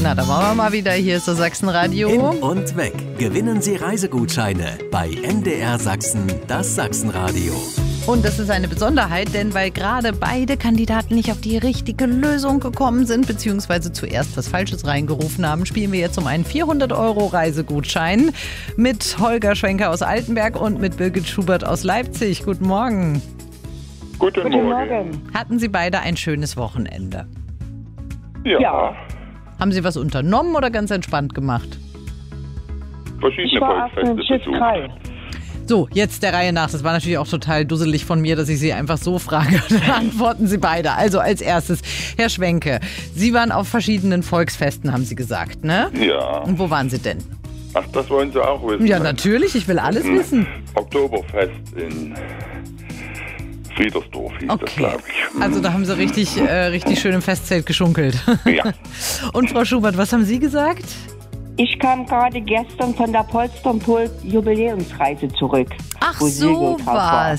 Na, da machen wir mal wieder. Hier ist das Sachsenradio. Hin und weg. Gewinnen Sie Reisegutscheine bei MDR Sachsen, das Sachsenradio. Und das ist eine Besonderheit, denn weil gerade beide Kandidaten nicht auf die richtige Lösung gekommen sind, beziehungsweise zuerst was Falsches reingerufen haben, spielen wir jetzt um einen 400€ Reisegutschein mit Holger Schwenker aus Altenberg und mit Birgit Schubert aus Leipzig. Guten Morgen. Guten Morgen. Hatten Sie beide ein schönes Wochenende? Ja. Haben Sie was unternommen oder ganz entspannt gemacht? Verschiedene Ich war auf dem Volksfeste Schiff besucht. Krall. So, jetzt der Reihe nach. Das war natürlich auch total dusselig von mir, dass ich Sie einfach so frage. Dann antworten Sie beide. Also als erstes, Herr Schwenke, Sie waren auf verschiedenen Volksfesten, haben Sie gesagt, ne? Ja. Und wo waren Sie denn? Ach, das wollen Sie auch wissen. Ja, natürlich. Ich will alles wissen. Oktoberfest in Friedersdorf hieß das, Okay. glaube ich. Also da haben Sie richtig schön im Festzelt geschunkelt. Ja. Und Frau Schubert, was haben Sie gesagt? Ich kam gerade gestern von der Polsternpol Jubiläumsreise zurück. Ach wo Segel drauf war.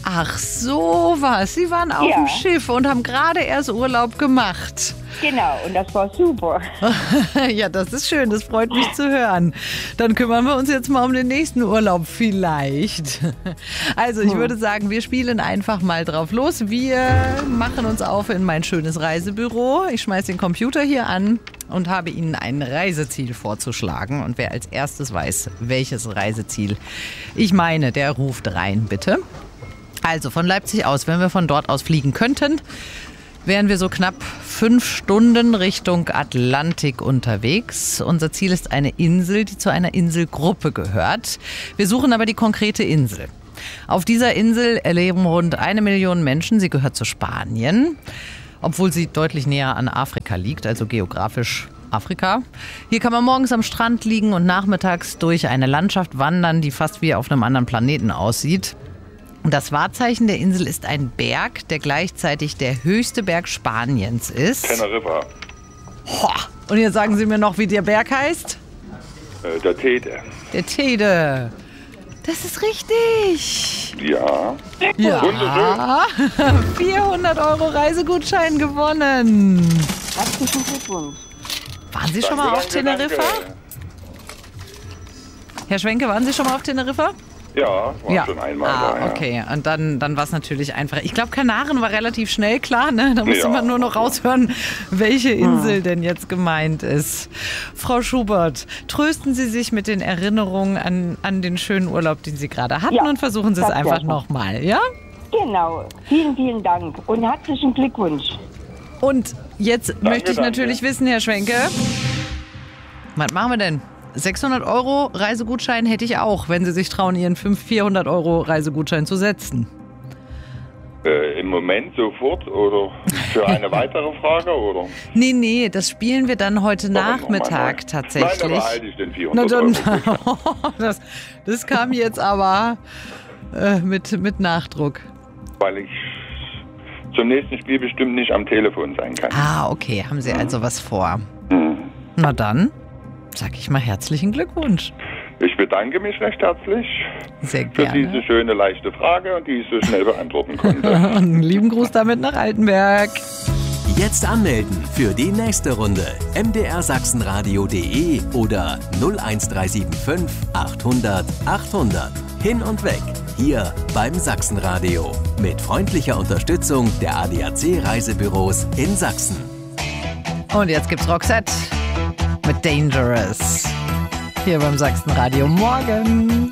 sowas. Sie waren auf Ja. dem Schiff und haben gerade erst Urlaub gemacht. Genau, und das war super. Ja, das ist schön, das freut mich zu hören. Dann kümmern wir uns jetzt mal um den nächsten Urlaub vielleicht. Also ich würde sagen, wir spielen einfach mal drauf los. Wir machen uns auf in mein schönes Reisebüro. Ich schmeiße den Computer hier an und habe Ihnen ein Reiseziel vorzuschlagen. Und wer als erstes weiß, welches Reiseziel ich meine, der ruft rein, bitte. Also von Leipzig aus, wenn wir von dort aus fliegen könnten, wären wir so knapp 5 Stunden Richtung Atlantik unterwegs. Unser Ziel ist eine Insel, die zu einer Inselgruppe gehört. Wir suchen aber die konkrete Insel. Auf dieser Insel leben rund 1 Million Menschen. Sie gehört zu Spanien, obwohl sie deutlich näher an Afrika liegt, also geografisch Afrika. Hier kann man morgens am Strand liegen und nachmittags durch eine Landschaft wandern, die fast wie auf einem anderen Planeten aussieht. Das Wahrzeichen der Insel ist ein Berg, der gleichzeitig der höchste Berg Spaniens ist. Teneriffa. Und jetzt sagen Sie mir noch, wie der Berg heißt? Der Tete. Der Tede. Das ist richtig. Ja. Ja. Wunderschön. 400€ Reisegutschein gewonnen. Herzlichen Glückwunsch. Waren Sie schon mal auf Teneriffa? Danke. Herr Schwenke, waren Sie schon mal auf Teneriffa? Ja, war schon einmal da, ja. Okay. Und dann war es natürlich einfach. Ich glaube, Kanaren war relativ schnell klar, ne? Da musste Ja. man nur noch raushören, welche Insel denn jetzt gemeint ist. Frau Schubert, trösten Sie sich mit den Erinnerungen an den schönen Urlaub, den Sie gerade hatten, Ja, und versuchen Sie es das einfach wär schon. nochmal, ja? Genau, vielen, vielen Dank und herzlichen Glückwunsch. Und jetzt möchte ich danke. natürlich wissen, Herr Schwenke, was machen wir denn? 600€ Reisegutschein hätte ich auch, wenn Sie sich trauen, Ihren 400€ Reisegutschein zu setzen. Im Moment sofort oder für eine weitere Frage, oder? Nee, das spielen wir dann heute Nachmittag Nein, tatsächlich. dann behalte ich den Na 400 dann, Euro. das kam jetzt aber mit Nachdruck. Weil ich zum nächsten Spiel bestimmt nicht am Telefon sein kann. Ah, okay, haben Sie also was vor. Hm. Na dann, sag ich mal herzlichen Glückwunsch. Ich bedanke mich recht herzlich Sehr für diese gerne. schöne, leichte Frage und die ich so schnell beantworten konnte. Und einen lieben Gruß damit nach Altenberg. Jetzt anmelden für die nächste Runde. mdrsachsenradio.de oder 01375 800 800. Hin und weg. Hier beim Sachsenradio. Mit freundlicher Unterstützung der ADAC Reisebüros in Sachsen. Und jetzt gibt's Roxette mit Dangerous. Hier beim Sachsenradio. Morgen.